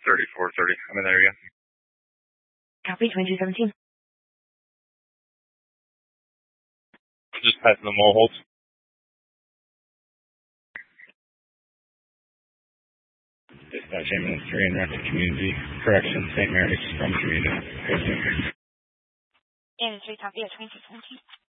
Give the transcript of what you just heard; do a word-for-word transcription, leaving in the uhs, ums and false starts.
thirty-four thirty. I'm in there again. Copy, twenty-two seventeen. I'm just passing the mole holds. Dispatch ambulance three in route to community correction, Saint Mary's from community. Ambulance three, copy at twenty-two seventeen.